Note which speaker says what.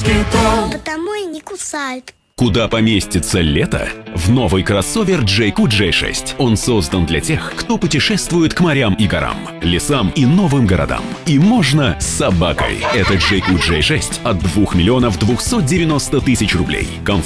Speaker 1: москитон.
Speaker 2: Потому и не кусают.
Speaker 3: Куда поместится лето? В новый кроссовер JQ J6. Он создан для тех, кто путешествует к морям и горам, лесам и новым городам. И можно с собакой. Это JQ J6 от 2 290 000 рублей.